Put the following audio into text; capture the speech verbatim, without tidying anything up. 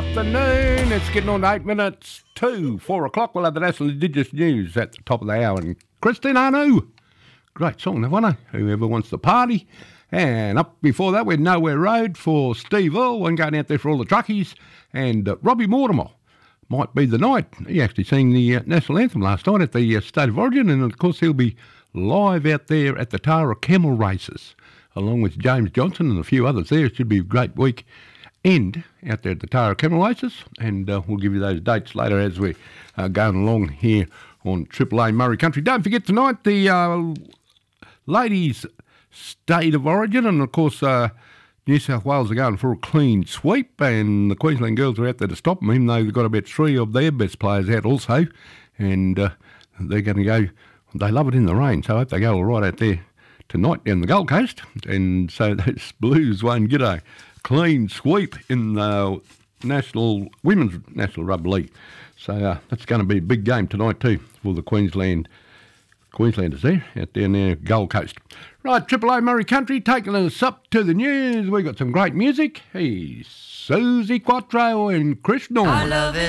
afternoon. It's getting on to eight minutes to four o'clock. We'll have the National Indigenous News at the top of the hour. And Christine Anu, great song, that one, Whoever Wants to Party. And up before that, we had Nowhere Road for Steve Earle, one going out there for all the truckies. And uh, Robbie Mortimer, Might Be the Night. He actually sang the uh, National Anthem last night at the uh, State of Origin. And, of course, he'll be live out there at the Tara Camel Races, along with James Johnson and a few others there. It should be a great week end out there at the Tara Camel Races, and uh, we'll give you those dates later as we're uh, going along here on Triple A Murray Country. Don't forget tonight the uh, ladies' State of Origin, and of course uh, New South Wales are going for a clean sweep, and the Queensland girls are out there to stop them, even though they've got about three of their best players out also, and uh, they're going to go, they love it in the rain, so I hope they go all right out there tonight down the Gold Coast, and so those Blues won't get a clean sweep in the national women's national rugby league. So uh, that's going to be a big game tonight too for the Queensland Queenslanders there out there near Gold Coast. Right, Triple A Murray Country taking us up to the news. We've got some great music. He's Susie Quattro and Chris Norman. I love it.